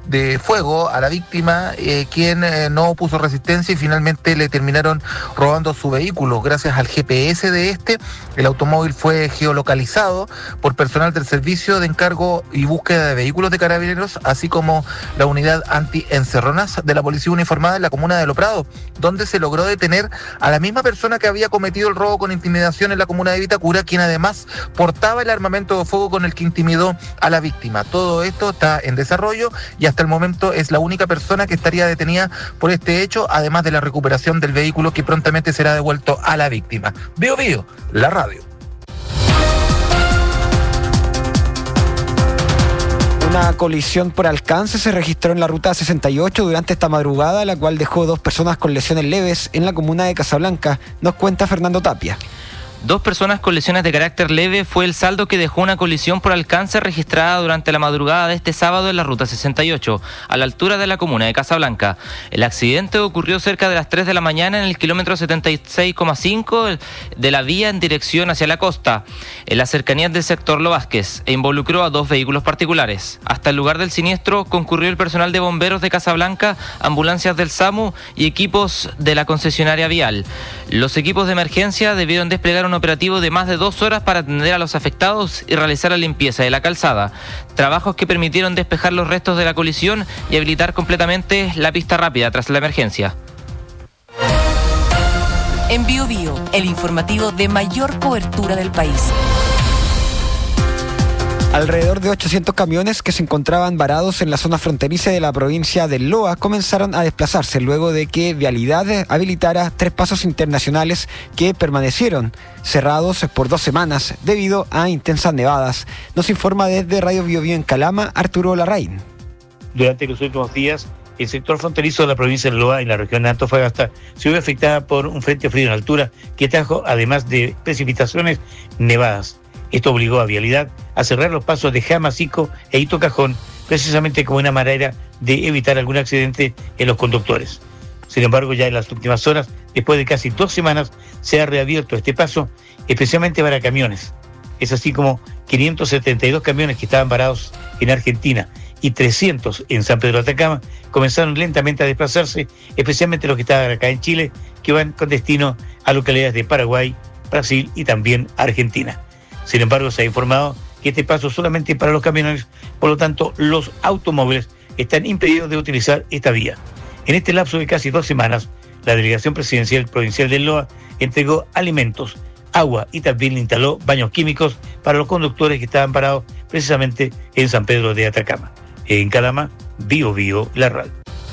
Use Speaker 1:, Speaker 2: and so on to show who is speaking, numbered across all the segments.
Speaker 1: de fuego a la víctima, quien no opuso resistencia y finalmente le terminaron robando su vehículo. Gracias al GPS de el automóvil fue geolocalizado por personal del Servicio de Encargo y Búsqueda de Vehículos de Carabineros, así como la unidad anti-encerronas de la Policía Uniformada en la comuna de Lo Prado, donde se logró detener a la misma persona que había cometido el robo con intimidación en la comuna de Vitacura, quien además portaba el armamento de fuego con el que intimidó a la víctima. Todo esto está en desarrollo y hasta el momento es la única persona que estaría detenida por este hecho, además de la recuperación del vehículo que prontamente será devuelto a la víctima. Bío Bío, la radio.
Speaker 2: Una colisión por alcance se registró en la ruta 68 durante esta madrugada, la cual dejó 2 personas con lesiones leves en la comuna de Casablanca. Nos cuenta Fernando Tapia.
Speaker 3: 2 personas con lesiones de carácter leve fue el saldo que dejó una colisión por alcance registrada durante la madrugada de este sábado en la ruta 68, a la altura de la comuna de Casablanca. El accidente ocurrió cerca de las 3 de la mañana en el kilómetro 76,5 de la vía en dirección hacia la costa, en las cercanías del sector Lo Vázquez, e involucró a 2 vehículos particulares. Hasta el lugar del siniestro concurrió el personal de bomberos de Casablanca, ambulancias del SAMU y equipos de la concesionaria vial. Los equipos de emergencia debieron desplegar un operativo de más de 2 horas para atender a los afectados y realizar la limpieza de la calzada. Trabajos que permitieron despejar los restos de la colisión y habilitar completamente la pista rápida tras la emergencia.
Speaker 4: En Bío Bío, el informativo de mayor cobertura del país.
Speaker 2: Alrededor de 800 camiones que se encontraban varados en la zona fronteriza de la provincia del Loa comenzaron a desplazarse luego de que Vialidad habilitara 3 pasos internacionales que permanecieron cerrados por 2 semanas debido a intensas nevadas. Nos informa desde Radio Bío Bío en Calama, Arturo Larraín.
Speaker 5: Durante los últimos días, el sector fronterizo de la provincia del Loa, en la región de Antofagasta, se vio afectada por un frente frío en altura que trajo, además de precipitaciones, nevadas. Esto obligó a Vialidad a cerrar los pasos de Jamacico e Hito Cajón, precisamente como una manera de evitar algún accidente en los conductores. Sin embargo, ya en las últimas horas, después de casi 2 semanas, se ha reabierto este paso, especialmente para camiones. Es así como 572 camiones que estaban varados en Argentina y 300 en San Pedro de Atacama comenzaron lentamente a desplazarse, especialmente los que estaban acá en Chile, que van con destino a localidades de Paraguay, Brasil y también Argentina. Sin embargo, se ha informado que este paso es solamente para los camiones, por lo tanto, los automóviles están impedidos de utilizar esta vía. En este lapso de casi 2 semanas, la Delegación Presidencial Provincial del Loa entregó alimentos, agua y también instaló baños químicos para los conductores que estaban parados precisamente en San Pedro de Atacama. En Calama, Bío Bío, la radio.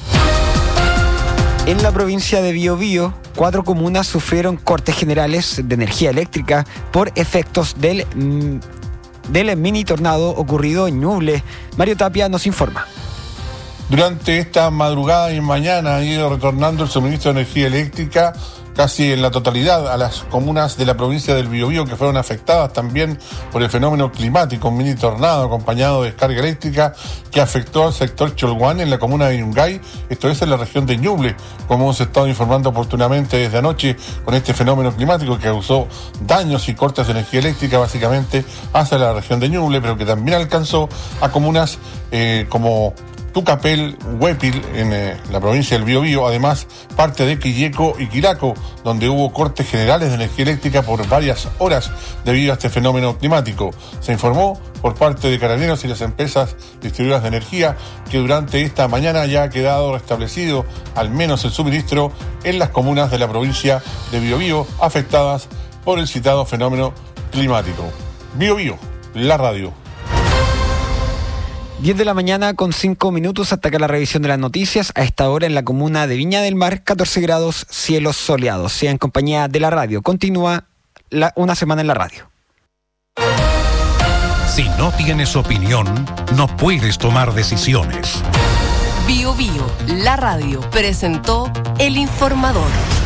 Speaker 2: En la provincia de Bío Bío, 4 comunas sufrieron cortes generales de energía eléctrica por efectos del mini tornado ocurrido en Ñuble. Mario Tapia nos informa.
Speaker 6: Durante esta madrugada y mañana ha ido retornando el suministro de energía eléctrica casi en la totalidad a las comunas de la provincia del Biobío, que fueron afectadas también por el fenómeno climático, un mini tornado acompañado de descarga eléctrica que afectó al sector Cholguán en la comuna de Yungay, esto es en la región de Ñuble, como hemos estado informando oportunamente desde anoche con este fenómeno climático que causó daños y cortes de energía eléctrica básicamente hacia la región de Ñuble, pero que también alcanzó a comunas como Tucapel, Huépil, en la provincia del Biobío, además parte de Quilleco y Quilaco, donde hubo cortes generales de energía eléctrica por varias horas debido a este fenómeno climático. Se informó por parte de Carabineros y las empresas distribuidoras de energía que durante esta mañana ya ha quedado restablecido al menos el suministro en las comunas de la provincia de Biobío afectadas por el citado fenómeno climático. Biobío, la radio.
Speaker 2: 10 de la mañana con 5 minutos hasta acá la revisión de las noticias. A esta hora en la comuna de Viña del Mar, 14 grados, cielos soleados. Sea en compañía de la radio. Continúa una semana en la radio.
Speaker 7: Si no tienes opinión, no puedes tomar decisiones.
Speaker 4: Bío Bío, la radio, presentó El Informador.